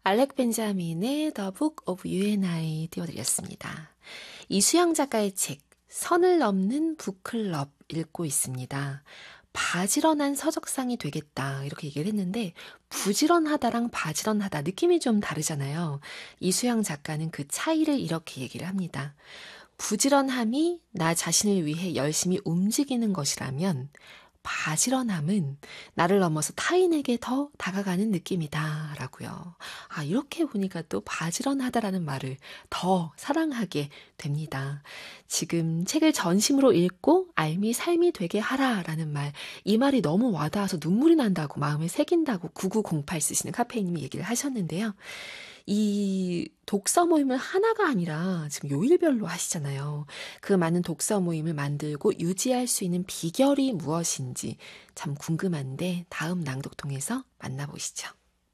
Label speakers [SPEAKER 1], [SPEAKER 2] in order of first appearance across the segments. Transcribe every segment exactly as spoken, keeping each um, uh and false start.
[SPEAKER 1] 알렉 벤자민의 The Book of You and I 띄워드렸습니다. 이수영 작가의 책 선을 넘는 북클럽 읽고 있습니다. 바지런한 서적상이 되겠다 이렇게 얘기를 했는데 부지런하다랑 바지런하다 느낌이 좀 다르잖아요. 이수영 작가는 그 차이를 이렇게 얘기를 합니다. 부지런함이 나 자신을 위해 열심히 움직이는 것이라면 바지런함은 나를 넘어서 타인에게 더 다가가는 느낌이다 라고요. 아, 이렇게 보니까 또 바지런하다라는 말을 더 사랑하게 됩니다. 지금 책을 전심으로 읽고 알미 삶이 되게 하라라는 말, 이 말이 너무 와닿아서 눈물이 난다고 마음에 새긴다고 구구공팔 쓰시는 카페인님이 얘기를 하셨는데요. 이 독서 모임을 하나가 아니라 지금 요일별로 하시잖아요. 그 많은 독서 모임을 만들고 유지할 수 있는 비결이 무엇인지 참 궁금한데 다음 낭독통에서 만나보시죠.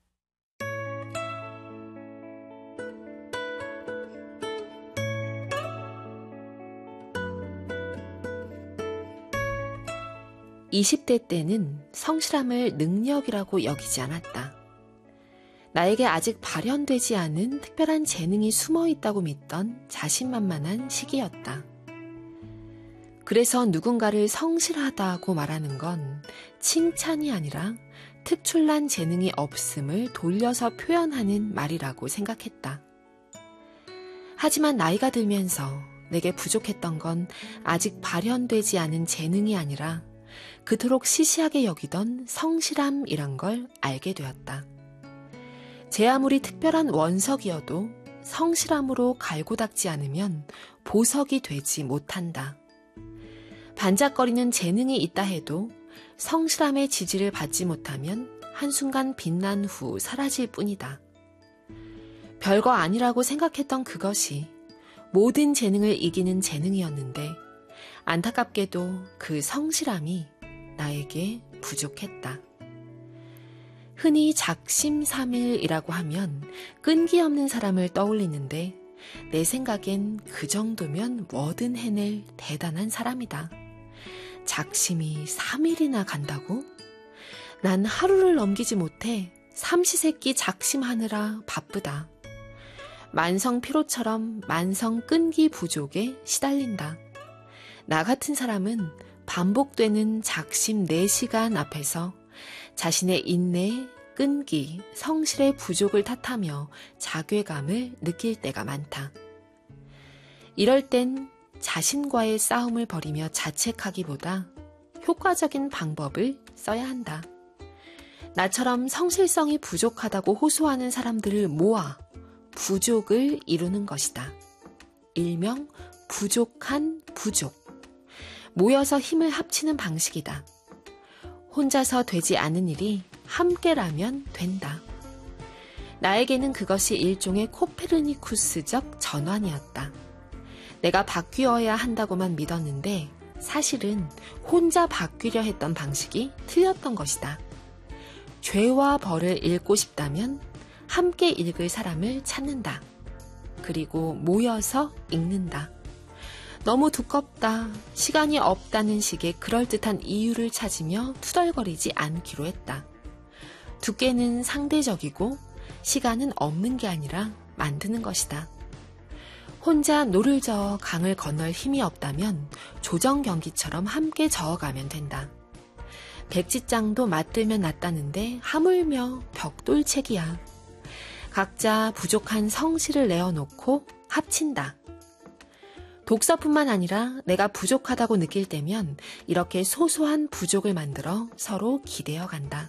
[SPEAKER 1] 이십 대 때는 성실함을 능력이라고 여기지 않았다. 나에게 아직 발현되지 않은 특별한 재능이 숨어 있다고 믿던 자신만만한 시기였다. 그래서 누군가를 성실하다고 말하는 건 칭찬이 아니라 특출난 재능이 없음을 돌려서 표현하는 말이라고 생각했다. 하지만 나이가 들면서 내게 부족했던 건 아직 발현되지 않은 재능이 아니라 그토록 시시하게 여기던 성실함이란 걸 알게 되었다. 제 아무리 특별한 원석이어도 성실함으로 갈고 닦지 않으면 보석이 되지 못한다. 반짝거리는 재능이 있다 해도 성실함의 지지를 받지 못하면 한순간 빛난 후 사라질 뿐이다. 별거 아니라고 생각했던 그것이 모든 재능을 이기는 재능이었는데 안타깝게도 그 성실함이 나에게 부족했다. 흔히 작심삼일이라고 하면 끈기 없는 사람을 떠올리는데 내 생각엔 그 정도면 뭐든 해낼 대단한 사람이다. 작심이 삼 일이나 간다고? 난 하루를 넘기지 못해 삼시세끼 작심하느라 바쁘다. 만성 피로처럼 만성 끈기 부족에 시달린다. 나 같은 사람은 반복되는 작심 네 시간 앞에서 자신의 인내, 끈기, 성실의 부족을 탓하며 자괴감을 느낄 때가 많다. 이럴 땐 자신과의 싸움을 벌이며 자책하기보다 효과적인 방법을 써야 한다. 나처럼 성실성이 부족하다고 호소하는 사람들을 모아 부족을 이루는 것이다. 일명 부족한 부족. 모여서 힘을 합치는 방식이다. 혼자서 되지 않은 일이 함께라면 된다. 나에게는 그것이 일종의 코페르니쿠스적 전환이었다. 내가 바뀌어야 한다고만 믿었는데 사실은 혼자 바뀌려 했던 방식이 틀렸던 것이다. 죄와 벌을 읽고 싶다면 함께 읽을 사람을 찾는다. 그리고 모여서 읽는다. 너무 두껍다, 시간이 없다는 식의 그럴듯한 이유를 찾으며 투덜거리지 않기로 했다. 두께는 상대적이고 시간은 없는 게 아니라 만드는 것이다. 혼자 노를 저어 강을 건널 힘이 없다면 조정 경기처럼 함께 저어가면 된다. 백지장도 맞들면 낫다는데 하물며 벽돌책이야. 각자 부족한 성실을 내어놓고 합친다. 독서뿐만 아니라 내가 부족하다고 느낄 때면 이렇게 소소한 부족을 만들어 서로 기대어 간다.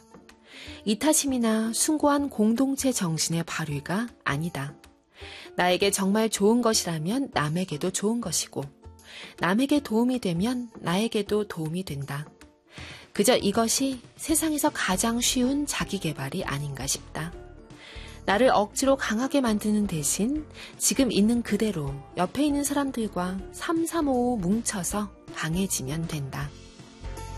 [SPEAKER 1] 이타심이나 숭고한 공동체 정신의 발휘가 아니다. 나에게 정말 좋은 것이라면 남에게도 좋은 것이고 남에게 도움이 되면 나에게도 도움이 된다. 그저 이것이 세상에서 가장 쉬운 자기계발이 아닌가 싶다. 나를 억지로 강하게 만드는 대신 지금 있는 그대로 옆에 있는 사람들과 삼삼오오 뭉쳐서 강해지면 된다.